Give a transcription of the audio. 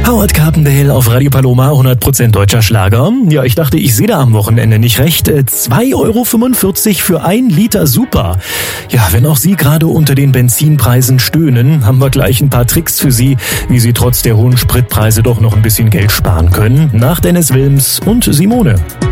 Howard Carpendale auf Radio Paloma, 100% deutscher Schlager. Ja, ich dachte, ich sehe da am Wochenende nicht recht. 2,45 € für 1 Liter Super. Ja, wenn auch Sie gerade unter den Benzinpreisen stöhnen, haben wir gleich ein paar Tricks für Sie, wie Sie trotz der hohen Spritpreise doch noch ein bisschen Geld sparen können. Nach Dennis Wilms und Simone.